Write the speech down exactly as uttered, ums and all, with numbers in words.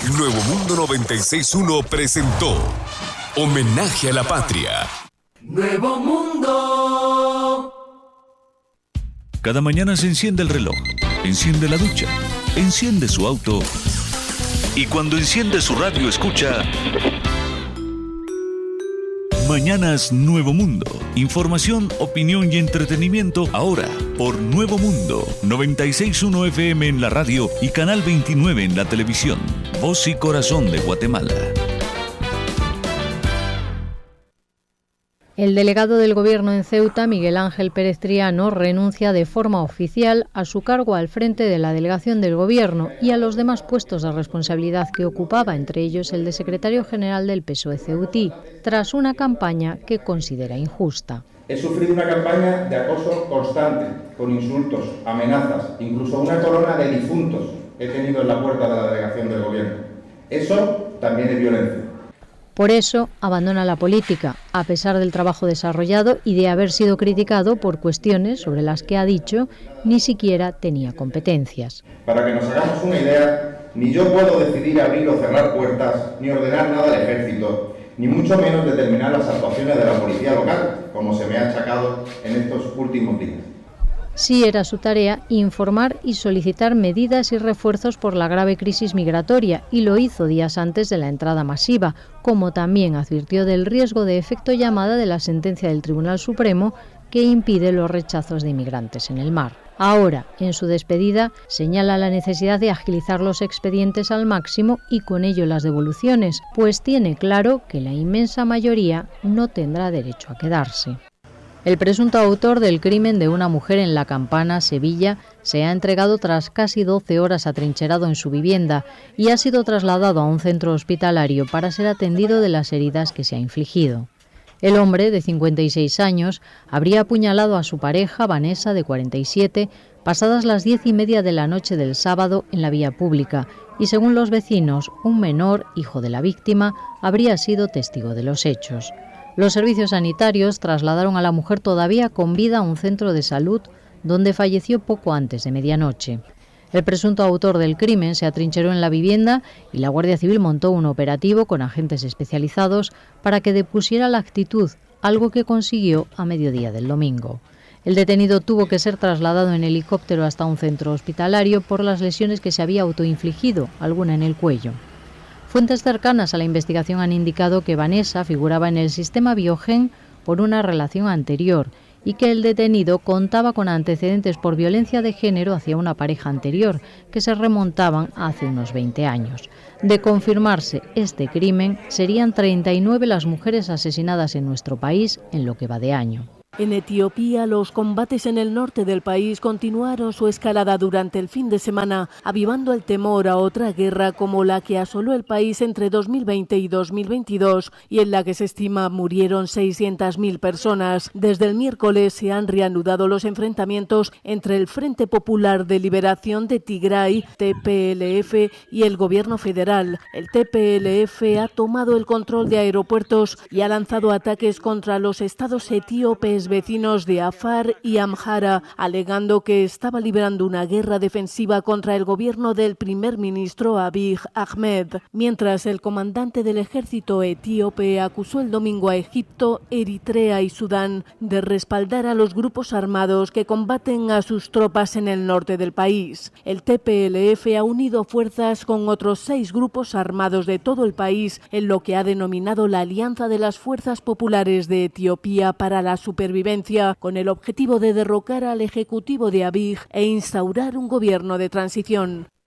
Nuevo Mundo noventa y seis punto uno presentó Homenaje a la Patria. Nuevo Mundo. Cada mañana se enciende el reloj, enciende la ducha, enciende su auto y cuando enciende su radio escucha Mañanas Nuevo Mundo. Información, opinión y entretenimiento ahora por Nuevo Mundo noventa y seis punto uno F M en la radio y Canal veintinueve en la televisión. Voz y corazón de Guatemala. El delegado del Gobierno en Ceuta, Miguel Ángel Pérez Triano, renuncia de forma oficial a su cargo al frente de la delegación del Gobierno y a los demás puestos de responsabilidad que ocupaba, entre ellos el de secretario general del P S O E ceutí, tras una campaña que considera injusta. He sufrido una campaña de acoso constante, con insultos, amenazas, incluso una corona de difuntos he tenido en la puerta de la delegación del Gobierno. Eso también es violencia. Por eso abandona la política, a pesar del trabajo desarrollado y de haber sido criticado por cuestiones sobre las que ha dicho ni siquiera tenía competencias. Para que nos hagamos una idea, ni yo puedo decidir abrir o cerrar puertas, ni ordenar nada al ejército, ni mucho menos determinar las actuaciones de la policía local, como se me ha achacado en estos últimos días. Sí era su tarea informar y solicitar medidas y refuerzos por la grave crisis migratoria, y lo hizo días antes de la entrada masiva, como también advirtió del riesgo de efecto llamada de la sentencia del Tribunal Supremo que impide los rechazos de inmigrantes en el mar. Ahora, en su despedida, señala la necesidad de agilizar los expedientes al máximo y con ello las devoluciones, pues tiene claro que la inmensa mayoría no tendrá derecho a quedarse. El presunto autor del crimen de una mujer en La Campana, Sevilla, se ha entregado tras casi doce horas atrincherado en su vivienda y ha sido trasladado a un centro hospitalario para ser atendido de las heridas que se ha infligido. El hombre, de cincuenta y seis años, habría apuñalado a su pareja, Vanessa, de cuarenta y siete, pasadas las diez y media de la noche del sábado en la vía pública, y según los vecinos, un menor, hijo de la víctima, habría sido testigo de los hechos. Los servicios sanitarios trasladaron a la mujer todavía con vida a un centro de salud donde falleció poco antes de medianoche. El presunto autor del crimen se atrincheró en la vivienda y la Guardia Civil montó un operativo con agentes especializados para que depusiera la actitud, algo que consiguió a mediodía del domingo. El detenido tuvo que ser trasladado en helicóptero hasta un centro hospitalario por las lesiones que se había autoinfligido, alguna en el cuello. Fuentes cercanas a la investigación han indicado que Vanessa figuraba en el sistema Biogen por una relación anterior y que el detenido contaba con antecedentes por violencia de género hacia una pareja anterior que se remontaban a hace unos veinte años. De confirmarse este crimen, serían treinta y nueve las mujeres asesinadas en nuestro país en lo que va de año. En Etiopía, los combates en el norte del país continuaron su escalada durante el fin de semana, avivando el temor a otra guerra como la que asoló el país entre dos mil veinte y dos mil veintidós y en la que se estima murieron seiscientas mil personas. Desde el miércoles se han reanudado los enfrentamientos entre el Frente Popular de Liberación de Tigray, T P L F, y el gobierno federal. El T P L F ha tomado el control de aeropuertos y ha lanzado ataques contra los estados etíopes vecinos de Afar y Amhara, alegando que estaba librando una guerra defensiva contra el gobierno del primer ministro Abiy Ahmed, mientras el comandante del ejército etíope acusó el domingo a Egipto, Eritrea y Sudán de respaldar a los grupos armados que combaten a sus tropas en el norte del país. El T P L F ha unido fuerzas con otros seis grupos armados de todo el país en lo que ha denominado la Alianza de las Fuerzas Populares de Etiopía para la Supervivencia, con el objetivo de derrocar al ejecutivo de Abiy e instaurar un gobierno de transición.